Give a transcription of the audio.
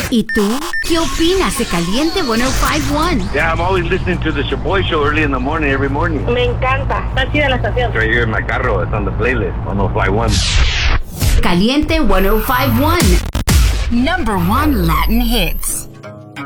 ¿Y tú? ¿Qué opinas de Caliente 105.1? Yeah, I'm always listening to the Shaboy Show early in the morning, every morning. Me encanta. Está chida la estación. Right here in my carro. It's on the playlist, 105.1. Caliente 105.1. Number 1 Latin hits.